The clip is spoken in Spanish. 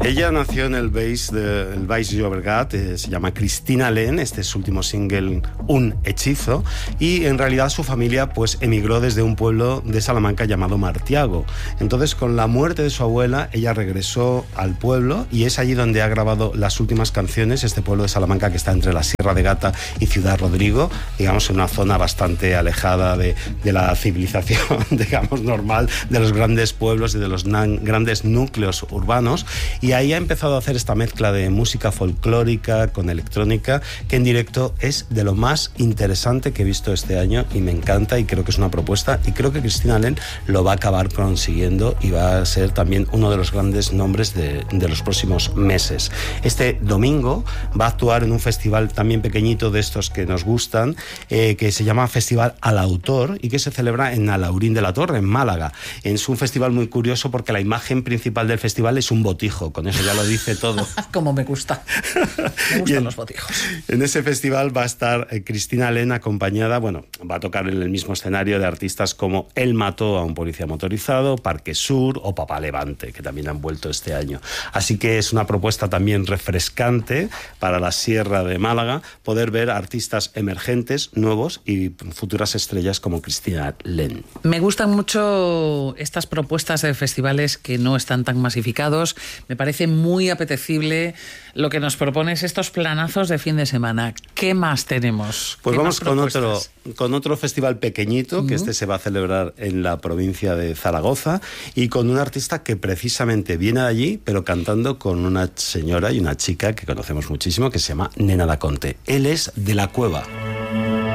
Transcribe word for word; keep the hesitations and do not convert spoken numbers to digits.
Ella nació en el Baix, de, el Baix Llobregat, eh, se llama Cristina Len, este es su último single, Un hechizo, y en realidad su familia pues emigró desde un pueblo de Salamanca llamado Martiago. Entonces, con la muerte de su abuela, ella regresó al pueblo y es allí donde ha grabado las últimas canciones, este pueblo de Salamanca que está entre la Sierra de Gata y Ciudad Rodrigo, digamos en una zona bastante alejada de, de la civilización, digamos, normal, de los grandes pueblos y de los nan, grandes núcleos urbanos, y ahí ha empezado a hacer esta mezcla de música folclórica con electrónica, que en directo es de lo más interesante que he visto este año y me encanta, y creo que es una propuesta, y creo que Cristina Len lo va a acabar consiguiendo y va a ser también uno de los grandes nombres de, de los próximos meses. Este domingo va a actuar en un festival también pequeñito de estos que nos gustan, eh, que se llama Festival al Autor y que se celebra en Alhaurín de la Torre, en Málaga. Es un festival muy curioso porque la imagen principal del festival es un botijo, con eso ya lo dice todo. Como me gusta. Me gustan en, los botijos. En ese festival va a estar eh, Cristina Len acompañada, bueno, va a tocar en el mismo escenario de artistas como Él mató a un policía motorizado, Parque Sur o Papá Levante, que también han vuelto este año. Así que es una propuesta también refrescante para la Sierra de Málaga poder ver artistas emergentes, nuevos y futuras estrellas como Cristina Len. Me gustan mucho estas propuestas de festivales que no están tan masificados. Me parece muy apetecible lo que nos propones, estos planazos de fin de semana. ¿Qué más tenemos? Pues vamos con otro, con otro festival pequeñito, uh-huh. que este se va a celebrar en la provincia de Zaragoza, y con un artista que precisamente viene de allí, pero cantando con una señora y una chica que conocemos muchísimo, que se llama Nena da Conte. Él es de La Cueva.